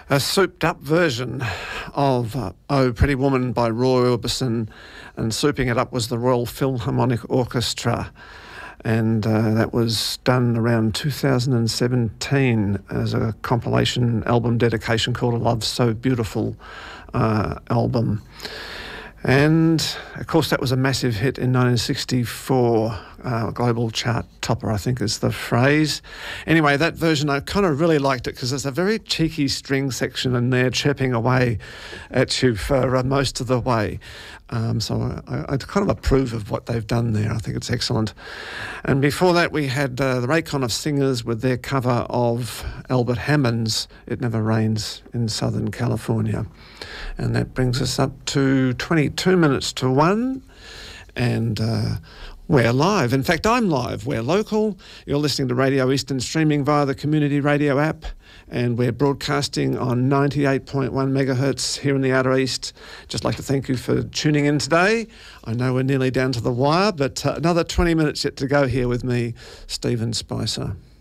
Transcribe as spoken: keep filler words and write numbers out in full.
a souped-up version of uh, Oh Pretty Woman by Roy Orbison, and souping it up was the Royal Philharmonic Orchestra. And uh, that was done around two thousand seventeen as a compilation album dedication called A Love So Beautiful uh, album. And, of course, that was a massive hit in nineteen sixty-four. Uh, global chart topper, I think is the phrase. Anyway, that version, I kind of really liked it because there's a very cheeky string section in there chirping away at you for uh, most of the way. Um, so I, I kind of approve of what they've done there. I think it's excellent. And before that, we had uh, the Raycon of Singers with their cover of Albert Hammond's It Never Rains in Southern California. And that brings us up to twenty-two minutes to one. And uh, we're live. In fact, I'm live. We're local. You're listening to Radio Eastern, streaming via the Community Radio app, and we're broadcasting on ninety-eight point one megahertz here in the Outer East. Just like to thank you for tuning in today. I know we're nearly down to the wire, but uh, another twenty minutes yet to go here with me, Stephen Spicer.